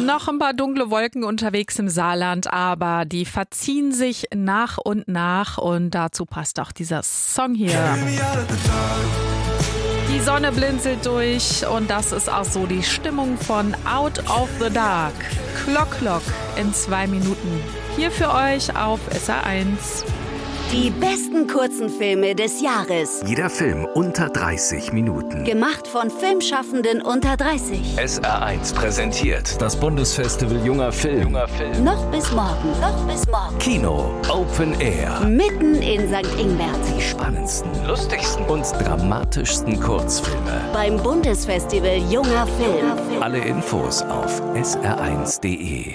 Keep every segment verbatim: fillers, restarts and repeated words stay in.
Noch ein paar dunkle Wolken unterwegs im Saarland, aber die verziehen sich nach und nach und dazu passt auch dieser Song hier. Die Sonne blinzelt durch und das ist auch so die Stimmung von Out of the Dark. Clock Clock in zwei Minuten. Hier für euch auf S R eins. Die besten kurzen Filme des Jahres. Jeder Film unter dreißig Minuten. Gemacht von Filmschaffenden unter dreißig. S R eins präsentiert das Bundesfestival Junger Film. Junger Film. Noch bis morgen. Noch bis morgen. Kino Open Air. Mitten in Sankt Ingbert. Die spannendsten, lustigsten und dramatischsten Kurzfilme. Beim Bundesfestival Junger Film. Alle Infos auf S R eins punkt de.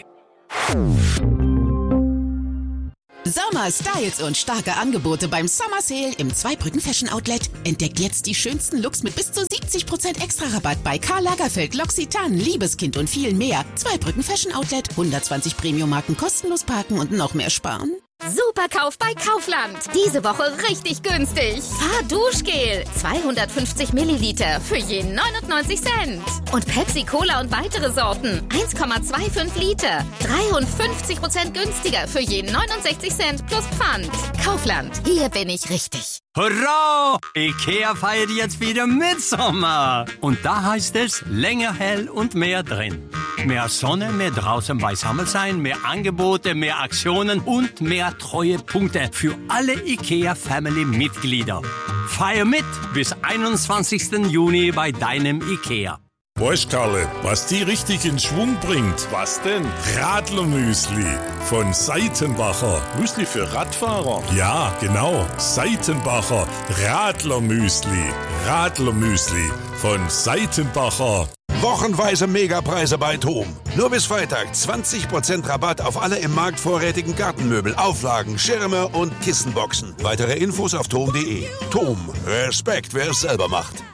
Sommer, Styles und starke Angebote beim Summer Sale im Zweibrücken Fashion Outlet. Entdeckt jetzt die schönsten Looks mit bis zu siebzig Prozent Extra-Rabatt bei Karl Lagerfeld, L'Occitane, Liebeskind und viel mehr. Zweibrücken Fashion Outlet, hundertzwanzig Premium-Marken kostenlos parken und noch mehr sparen. Superkauf bei Kaufland. Diese Woche richtig günstig. Fahrduschgel. zweihundertfünfzig Milliliter für je neunundneunzig Cent. Und Pepsi Cola und weitere Sorten. eins Komma fünfundzwanzig Liter. dreiundfünfzig Prozent günstiger für je neunundsechzig Cent plus Pfand. Kaufland. Hier bin ich richtig. Hurra! IKEA feiert jetzt wieder Mitsommer. Und da heißt es länger hell und mehr drin. Mehr Sonne, mehr draußen beisammen sein, mehr Angebote, mehr Aktionen und mehr Treuepunkte für alle IKEA-Family-Mitglieder. Feier mit bis einundzwanzigsten Juni bei deinem IKEA. Weißt Karle, was die richtig in Schwung bringt? Was denn? Radlermüsli von Seitenbacher. Müsli für Radfahrer? Ja, genau. Seitenbacher Radlermüsli. Radlermüsli von Seitenbacher. Wochenweise Megapreise bei TOM. Nur bis Freitag zwanzig Prozent Rabatt auf alle im Markt vorrätigen Gartenmöbel, Auflagen, Schirme und Kissenboxen. Weitere Infos auf tom punkt de. TOM. Respekt, wer es selber macht.